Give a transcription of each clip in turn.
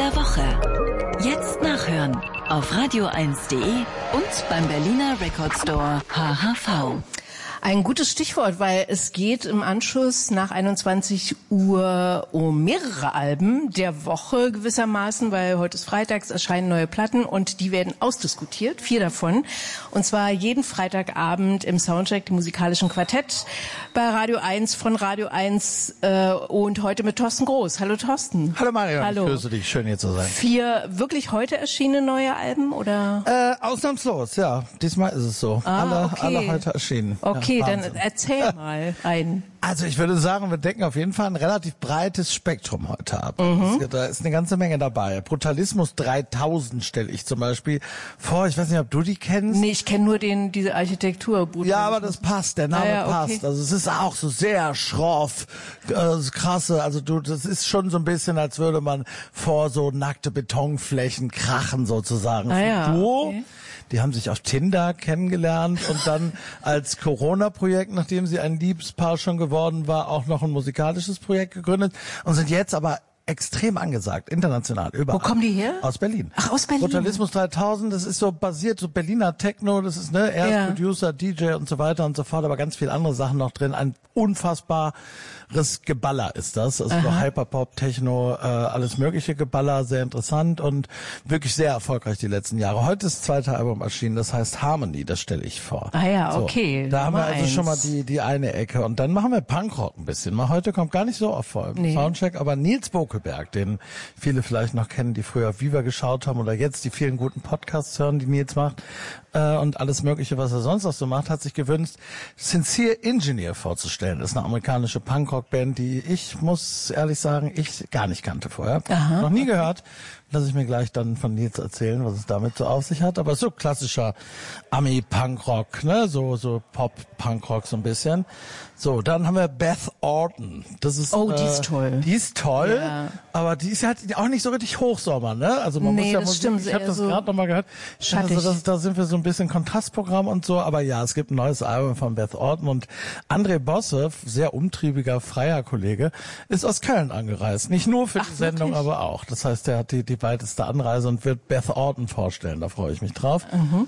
der Woche. Jetzt nachhören auf radio1.de und beim Berliner Record Store HHV. Ein gutes Stichwort, weil es geht im Anschluss nach 21 Uhr um mehrere Alben der Woche gewissermaßen, weil heute ist Freitags, erscheinen neue Platten und die werden ausdiskutiert, 4 davon. Und zwar jeden Freitagabend im Soundcheck, dem musikalischen Quartett bei Radio 1 von Radio 1 und heute mit Thorsten Groß. Hallo Thorsten. Hallo Marion, Hallo. Ich grüße dich, schön hier zu sein. 4 wirklich heute erschienene neue Alben oder? Ausnahmslos, ja. Diesmal ist es so. Alle heute erschienen. Okay, ja, dann erzähl mal einen. Also ich würde sagen, wir decken auf jeden Fall ein relativ breites Spektrum heute ab. Da ist eine ganze Menge dabei. Brutalismus 3000 stelle ich zum Beispiel vor. Ich weiß nicht, ob du die kennst. Nee, ich kenne nur diese Architektur. Ja, aber das passt, der Name passt. Also es ist auch so sehr schroff, krasse. Also das ist schon so ein bisschen, als würde man vor so nackte Betonflächen krachen sozusagen. Okay. Die haben sich auf Tinder kennengelernt und dann als Corona-Projekt, nachdem sie ein Liebespaar schon geworden war, auch noch ein musikalisches Projekt gegründet und sind jetzt aber extrem angesagt, international, überall. Wo kommen die her? Aus Berlin. Ach, aus Berlin. Brutalismus 3000, das ist so basiert, so Berliner Techno, das ist, er ist Producer, DJ und so weiter und so fort, aber ganz viele andere Sachen noch drin. Ein unfassbares Geballer ist das. Also so Hyperpop, Techno, alles mögliche Geballer, sehr interessant und wirklich sehr erfolgreich die letzten Jahre. Heute ist das zweite Album erschienen, das heißt Harmony, das stelle ich vor. Ah ja, okay. So, da haben wir also schon mal die eine Ecke und dann machen wir Punkrock ein bisschen. Mal heute kommt gar nicht so oft vor im Soundcheck, aber Nils Bokelberg, den viele vielleicht noch kennen, die früher auf Viva geschaut haben oder jetzt die vielen guten Podcasts hören, die Nils macht und alles mögliche, was er sonst noch so macht, hat sich gewünscht, Sincere Engineer vorzustellen. Das ist eine amerikanische Punkrock-Band, die ich, muss ehrlich sagen, ich gar nicht kannte vorher. Noch nie gehört. Lass ich mir gleich dann von Nils erzählen, was es damit so auf sich hat. Aber so klassischer Ami-Punkrock, so Pop-Punkrock so ein bisschen. So, dann haben wir Beth Orton. Das ist, die ist toll. Die ist toll, aber die ist halt auch nicht so richtig Hochsommer, ne? Also man muss ja das stimmt. Ich habe das gerade nochmal gehört. Also da sind wir so ein bisschen Kontrastprogramm und so, aber ja, es gibt ein neues Album von Beth Orton und André Bosse, sehr umtriebiger, freier Kollege, ist aus Köln angereist. Nicht nur für die Sendung, aber auch. Das heißt, der hat die weiteste Anreise und wird Beth Orton vorstellen. Da freue ich mich drauf.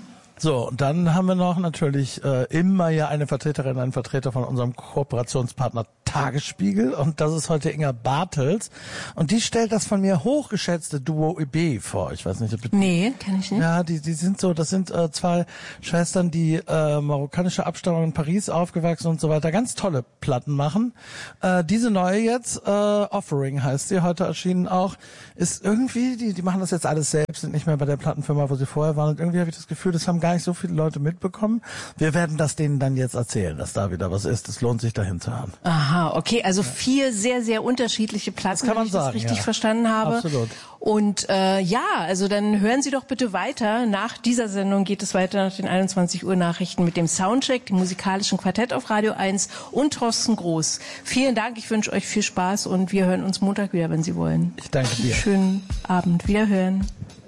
So, und dann haben wir noch natürlich immer ja eine Vertreterin, einen Vertreter von unserem Kooperationspartner Tagesspiegel und das ist heute Inga Bartels und die stellt das von mir hochgeschätzte Duo EB vor. Ich weiß nicht, ob du... Nee, kenn ich nicht. Ja, die sind so, das sind zwei Schwestern, die marokkanische Abstammung in Paris aufgewachsen und so weiter, ganz tolle Platten machen. Diese neue jetzt, Offering heißt sie, heute erschienen auch, ist irgendwie, die machen das jetzt alles selbst, sind nicht mehr bei der Plattenfirma, wo sie vorher waren und irgendwie habe ich das Gefühl, das haben gar nicht so viele Leute mitbekommen. Wir werden das denen dann jetzt erzählen, dass da wieder was ist. Es lohnt sich dahin zu hören. Aha, okay, also 4 sehr, sehr unterschiedliche Platten, das kann man wenn ich das sagen, richtig verstanden habe. Absolut. Und also dann hören Sie doch bitte weiter. Nach dieser Sendung geht es weiter nach den 21 Uhr Nachrichten mit dem Soundcheck, dem musikalischen Quartett auf Radio 1 und Thorsten Groß. Vielen Dank, ich wünsche euch viel Spaß und wir hören uns Montag wieder, wenn Sie wollen. Ich danke dir. Schönen Abend, wiederhören.